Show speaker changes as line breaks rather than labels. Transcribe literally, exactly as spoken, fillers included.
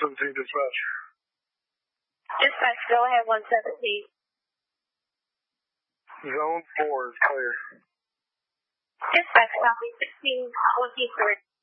seventeen dispatch.
Dispatch, go ahead, one seventeen.
Zone four is clear.
Dispatch, copy sixteen twenty-three.